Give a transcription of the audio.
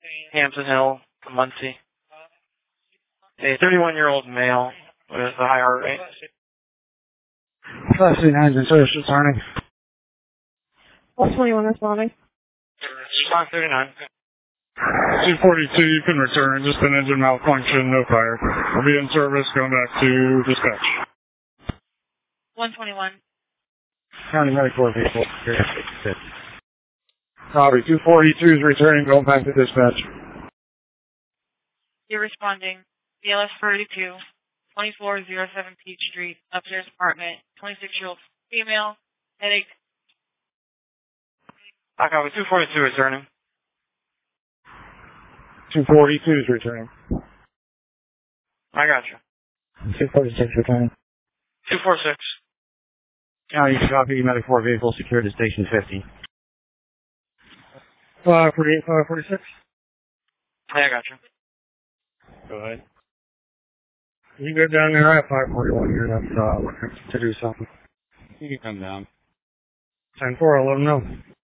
Hampton Hill to Muncie. A 31-year-old male with a high heart rate. Class 9's in service returning. 121 responding. Response 39. 242, you can return. Just an engine malfunction, no fire. I'll be in service, going back to dispatch. 121. County Medic 4 vehicle. Copy. 242 is returning, going back to dispatch. You're responding. BLS 32, 2407 Peach Street, upstairs apartment, 26-year-old female, headache. I copy. 242 returning. 242 is returning. I got you. 246 returning. 246. County copy. Medic 4 vehicle secured to station 50. 46. Hey, I got you. Go ahead. You go down there, I have 541 here, that's, to do something. You can come down. 10-4, I'll let them know.